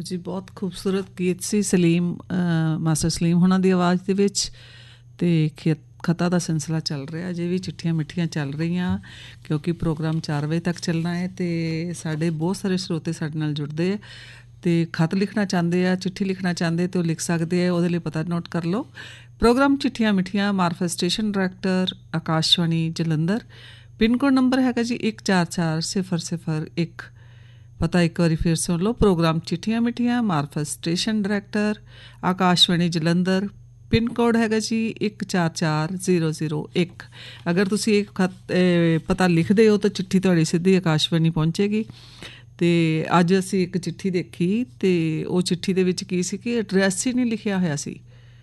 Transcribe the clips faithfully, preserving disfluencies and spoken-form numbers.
जी बहुत खूबसूरत गीत सी सलीम मास्टर सलीम होना दी आवाज़ दे विच ते खता का सिलसिला चल रहा अजे भी चिट्ठियां मिठियां चल रही क्योंकि प्रोग्राम चार बजे तक चलना है तो साढ़े बहुत सारे स्रोते साढ़े नाल जुड़ते हैं तो खत लिखना चाहते हैं चिट्ठी लिखना चाहते तो लिख सकते हैं वो पता नोट कर लो। प्रोग्राम चिट्ठियां मिठियां मार्फत station director Akashvani Jalandhar pin code number है जी एक चार चार सिफर सिफर एक। पता एक बार फिर सुन लो। प्रोग्राम चिट्ठियां मिठियां मार्फत station director Akashvani Jalandhar pin code है जी एक चार चार जीरो जीरो एक। अगर तुम एक खत पता लिखते हो तो चिट्ठी थोड़ी सीधी आकाशवाणी पहुँचेगी। तो अज असी एक चिट्ठी देखी तो वो चिट्ठी दे विच की सी कि एड्रैस ही नहीं लिखिया होया सी,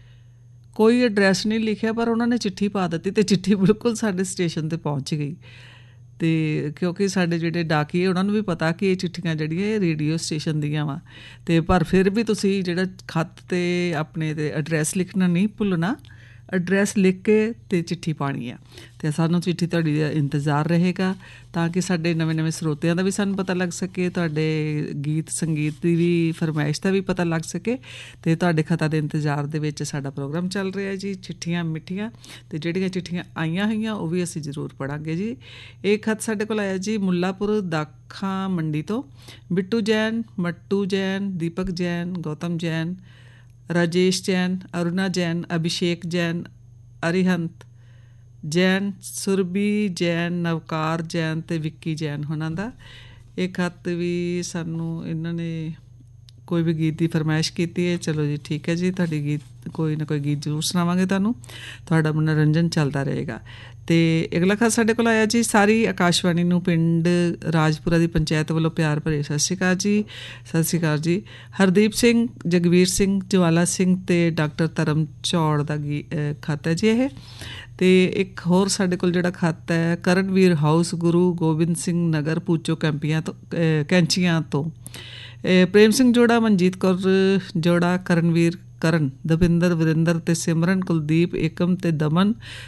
कोई एड्रैस नहीं लिखिया पर उन्होंने चिट्ठी पा दी तो चिट्ठी बिल्कुल साढ़े स्टेशन पर पहुँच गई। तो क्योंकि साढ़े जोड़े डाकीए उन्होंने भी पता कि ये चिट्ठियां जड़ियाँ रेडियो स्टेशन दियाँ वा तो पर फिर भी तुसी जो खत ते अपने ते एड्रैस लिखना नहीं भुलना, एड्रैस लिख के ते चिट्ठी पानी है तो सानू चिट्ठी तुहाडी इंतज़ार रहेगा ताकि साडे नवे नवे स्रोतियां दा भी सानू पता लग सके, तुहाडे गीत संगीत की भी फरमाइश का भी पता लग सके। तो तुहाडे खता दे इंतज़ार दे विच साडा प्रोग्राम चल रहा है जी चिट्ठियां मिठियां। तो जिहड़ियां चिट्ठियां आईयां होईयां वो भी असीं जरूर पढ़ांगे जी। एक खत साडे कोल आया जी मुल्लापुर दाखा मंडी तो बिट्टू जैन, मट्टू जैन, दीपक जैन, गौतम जैन, राजेश जैन, अरुणा जैन, अभिषेक जैन, अरिहंत जैन, सुरभि जैन, नवकार जैन ते विक्की जैन होना दा एक खत भी सानू इन्होंने कोई भी गीत की फरमाइश की है। चलो जी ठीक है जी, तुहाडी गीत कोई ना कोई गीत जरूर सुनावांगे तुहानू, तुहाडा मनोरंजन चलता रहेगा। तो अगला खत साडे कोल आया जी सारी आकाशवाणी नू पिंड राजपुरा की पंचायत वालों प्यार भरे सत श्री अकाल जी। सत श्री अकाल जी। हरदीप सिंह, जगवीर सिंह, ज्वाला सिंह ते डॉक्टर धर्म चौड़ का गी खत है जी ये। तो एक होर साडे कोल जिहड़ा खत है करणवीर हाउस गुरु गोबिंद सिंह नगर पूचो कैंपियां तो कैंचियां तो प्रेम सिंह जोड़ा, मनजीत कौर जोड़ा, करणवीर करण, दविंदर, वरिंदर ते सिमरन, कुलदीप, एकम ते दमन